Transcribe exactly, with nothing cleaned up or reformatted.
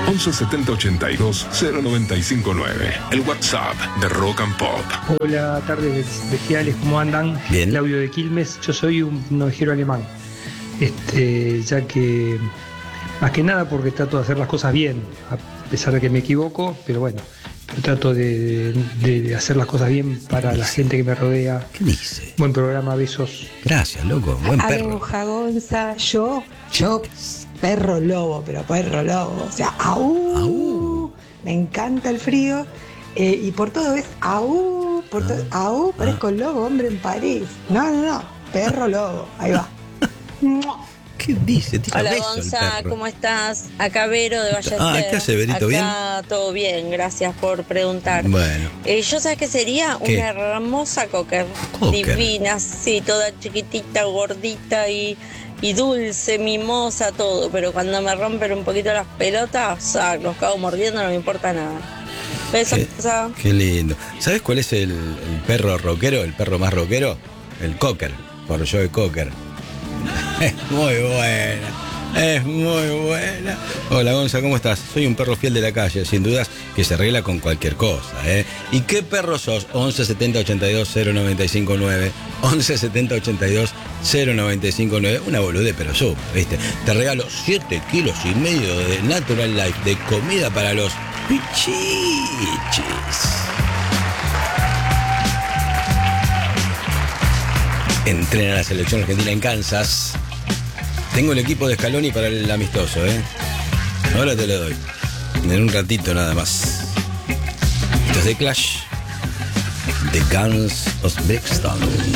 once setenta ochenta y dos cero noventa y cinco nueve. El WhatsApp de Rock and Pop. Hola, tardes bestiales, ¿cómo andan? Bien. Claudio de Quilmes, yo soy un ovejero alemán. Este, ya que, más que nada porque trato de hacer las cosas bien, a pesar de que me equivoco, pero bueno, yo trato de, de, de hacer las cosas bien para la gente que me rodea. ¿Qué dice? Buen programa, besos. Gracias, loco, buen perro. Aloha, Gonza, yo, yo, perro lobo, pero perro lobo, o sea, aú, Aú. me encanta el frío, eh, y por todo es aú, por Ah. todo, aú, parezco lobo, hombre en París, no, no, no, perro lobo, ahí va. ¡Mua! ¿Qué dice? Tira Hola beso el Gonza, perro. ¿cómo estás? Acá Vero de Ballester. Ah, ¿qué hace, Verito? Acá ¿Bien? todo bien, gracias por preguntar. Bueno, Eh, yo sabes que sería ¿Qué? una hermosa cocker, Cocker. divina, sí, toda chiquitita, gordita y, y dulce, mimosa, todo, pero cuando me rompen un poquito las pelotas, ah, los cago mordiendo, no me importa nada. Besos, qué, Gonza. qué lindo. ¿Sabes cuál es el, el perro rockero, el perro más rockero? El cocker, por Joe Cocker. Es muy buena, es muy buena. Hola Gonza, ¿cómo estás? Soy un perro fiel de la calle, sin dudas que se arregla con cualquier cosa, ¿eh? ¿Y qué perro sos? once setenta ochenta y dos cero noventa y cinco nueve. once setenta ochenta y dos cero noventa y cinco nueve. Una boludez, pero suma, ¿viste? Te regalo siete kilos y medio de Natural Life, de comida para los pichichis. Entrena la selección argentina en Kansas. Tengo el equipo de Scaloni para el amistoso, ¿eh? Ahora te lo doy. En un ratito nada más. Esto es de Clash. The Guns of Brixton.